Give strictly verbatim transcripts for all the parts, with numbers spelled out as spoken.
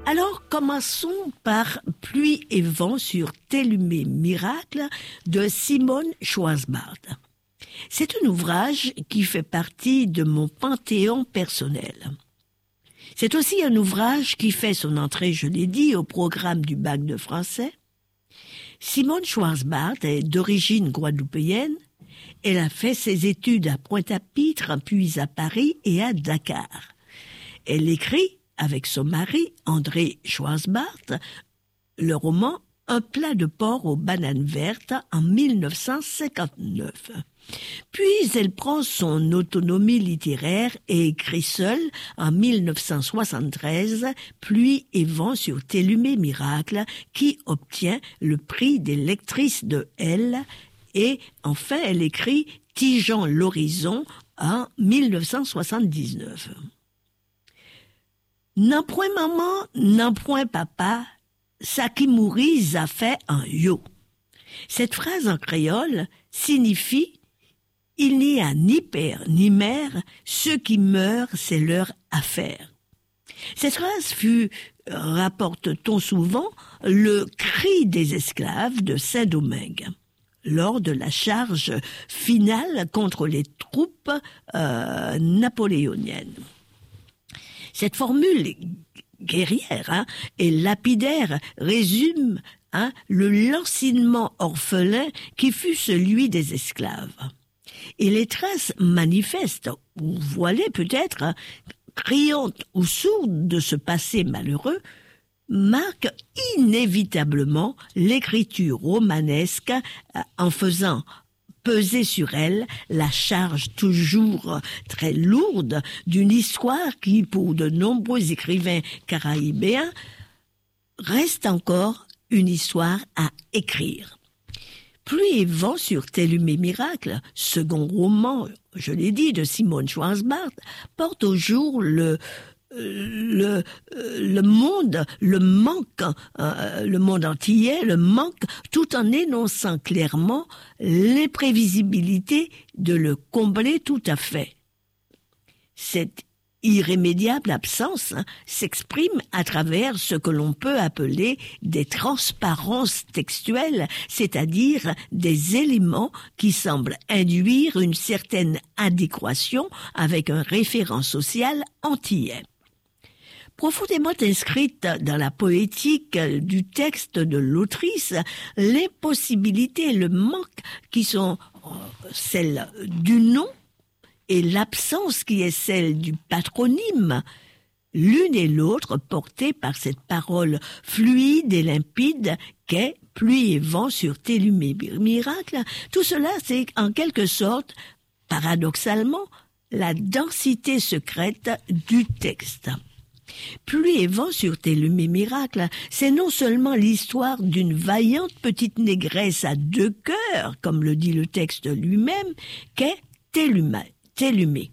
Alors, commençons par Pluie et vent sur Tellumé Miracle de Simone Schwarzbard. C'est un ouvrage qui fait partie de mon panthéon personnel. C'est aussi un ouvrage qui fait son entrée, je l'ai dit, au programme du bac de français. Simone Schwarzbard est d'origine guadeloupéenne. Elle a fait ses études à Pointe-à-Pitre, puis à Paris et à Dakar. Elle écrit, avec son mari, André Schwarzbard, le roman « Un plat de porc aux bananes vertes » en mille neuf cent cinquante-neuf. Puis elle prend son autonomie littéraire et écrit seule en mille neuf cent soixante-treize « Pluie et vent sur Tellumé Miracle » qui obtient le prix des lectrices de Elle. Et enfin, elle écrit « Tigeant l'horizon » en mille neuf cent soixante-dix-neuf. N'en point maman, n'en point papa, ça qui mourit, ça fait un yo. Cette phrase en créole signifie « Il n'y a ni père ni mère, ceux qui meurent, c'est leur affaire ». Cette phrase fut, rapporte-t-on souvent, le cri des esclaves de Saint-Domingue lors de la charge finale contre les troupes euh, napoléoniennes. Cette formule guerrière hein, et lapidaire résume hein, le lancinement orphelin qui fut celui des esclaves. Et les traces manifestes, ou voilées peut-être, hein, criantes ou sourdes de ce passé malheureux, marquent inévitablement l'écriture romanesque euh, en faisant peser sur elle la charge toujours très lourde d'une histoire qui, pour de nombreux écrivains caraïbéens, reste encore une histoire à écrire. Pluie et vent sur Tellumé Miracle, second roman, je l'ai dit, de Simone Schwarzbard, porte au jour le Le, le monde, le manque, euh, le monde antillais, le manque, tout en énonçant clairement l'imprévisibilité de le combler tout à fait. Cette irrémédiable absence hein, s'exprime à travers ce que l'on peut appeler des transparences textuelles, c'est-à-dire des éléments qui semblent induire une certaine adéquation avec un référent social antillais. Profondément inscrite dans la poétique du texte de l'autrice, l'impossibilité et le manque qui sont celles du nom et l'absence qui est celle du patronyme, l'une et l'autre portées par cette parole fluide et limpide qu'est Pluie et vent sur Tellumé Miracle, tout cela c'est en quelque sorte, paradoxalement, la densité secrète du texte. Pluie et vent sur Tellumé Miracle, c'est non seulement l'histoire d'une vaillante petite négresse à deux cœurs, comme le dit le texte lui-même, qu'est Tellumé. Tellumé.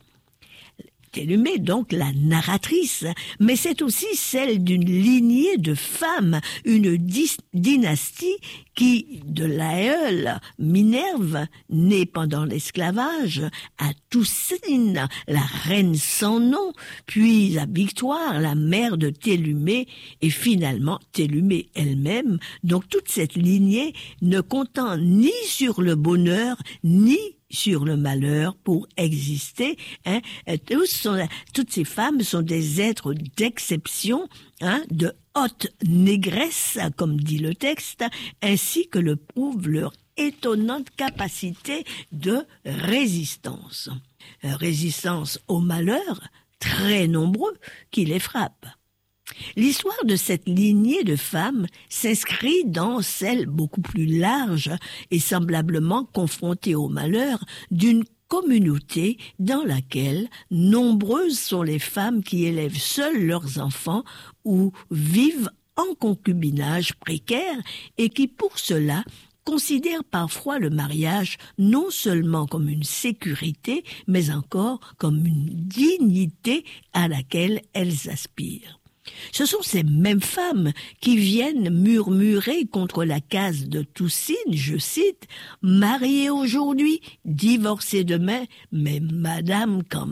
Tellumé, donc la narratrice, mais c'est aussi celle d'une lignée de femmes, une dis- dynastie qui, de l'aïeule Minerve, née pendant l'esclavage, à Toussine, la reine sans nom, puis à Victoire, la mère de Tellumé, et finalement Tellumé elle-même. Donc toute cette lignée ne comptant ni sur le bonheur, ni sur le malheur pour exister. Hein. Tous sont, toutes ces femmes sont des êtres d'exception, hein, de haute négresse, comme dit le texte, ainsi que le prouve leur étonnante capacité de résistance. Résistance au malheur, très nombreux, qui les frappent. L'histoire de cette lignée de femmes s'inscrit dans celle beaucoup plus large et semblablement confrontée au malheur d'une communauté dans laquelle nombreuses sont les femmes qui élèvent seules leurs enfants ou vivent en concubinage précaire et qui pour cela considèrent parfois le mariage non seulement comme une sécurité, mais encore comme une dignité à laquelle elles aspirent. Ce sont ces mêmes femmes qui viennent murmurer contre la case de Toussine, je cite, « Mariée aujourd'hui, divorcée demain, mais madame quand même ».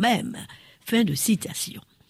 Fin de citation.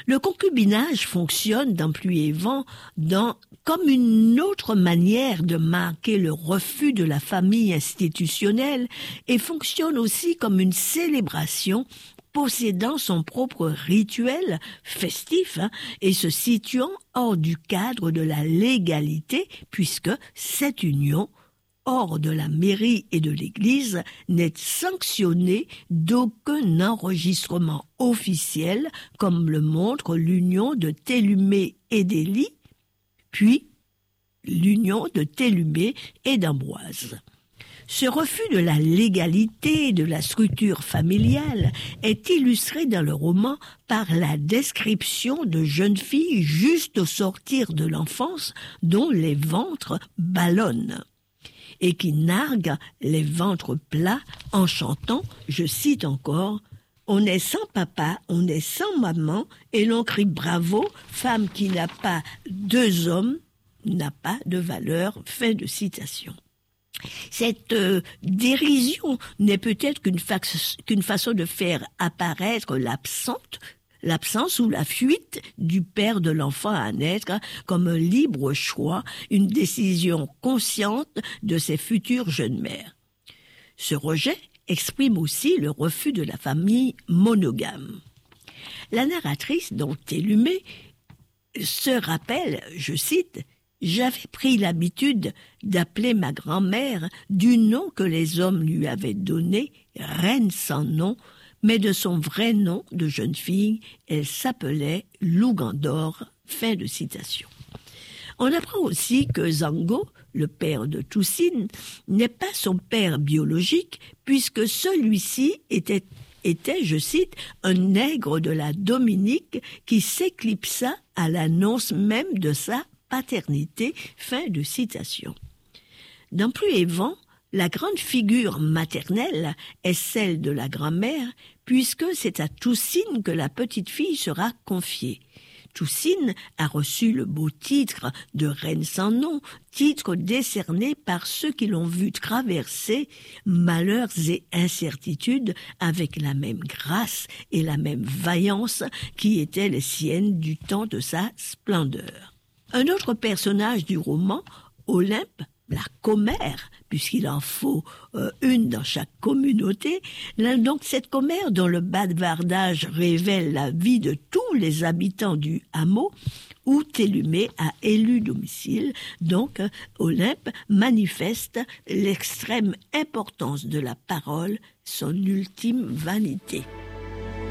Le concubinage fonctionne dans Pluie et Vent dans, comme une autre manière de marquer le refus de la famille institutionnelle et fonctionne aussi comme une célébration possédant son propre rituel festif hein, et se situant hors du cadre de la légalité puisque cette union hors de la mairie et de l'Église, n'est sanctionné d'aucun enregistrement officiel, comme le montre l'union de Télumé et d'Élie, puis l'union de Télumé et d'Ambroise. Ce refus de la légalité de la structure familiale est illustré dans le roman par la description de jeunes filles juste au sortir de l'enfance dont les ventres ballonnent et qui narguent les ventres plats en chantant, je cite encore, « On est sans papa, on est sans maman, et l'on crie bravo, femme qui n'a pas deux hommes, n'a pas de valeur. » Fin de citation. Cette euh, dérision n'est peut-être qu'une, fa- qu'une façon de faire apparaître l'absente, l'absence ou la fuite du père de l'enfant à naître comme un libre choix, une décision consciente de ses futures jeunes mères. Ce rejet exprime aussi le refus de la famille monogame. La narratrice, donc Télumé, se rappelle, je cite, « J'avais pris l'habitude d'appeler ma grand-mère du nom que les hommes lui avaient donné, reine sans nom, mais de son vrai nom de jeune fille, elle s'appelait Lougandor. » Fin de citation. On apprend aussi que Zango, le père de Toussine, n'est pas son père biologique, puisque celui-ci était, était, je cite, un nègre de la Dominique qui s'éclipsa à l'annonce même de sa paternité. Fin de citation. Dans Pluie et Vent, la grande figure maternelle est celle de la grand-mère, puisque c'est à Toussine que la petite fille sera confiée. Toussine a reçu le beau titre de reine sans nom, titre décerné par ceux qui l'ont vu traverser malheurs et incertitudes avec la même grâce et la même vaillance qui étaient les siennes du temps de sa splendeur. Un autre personnage du roman, Olympe, la commère, puisqu'il en faut euh, une dans chaque communauté, là, donc cette commère dont le bavardage révèle la vie de tous les habitants du hameau, où Télumé a élu domicile, donc euh, Olympe manifeste l'extrême importance de la parole, son ultime vanité.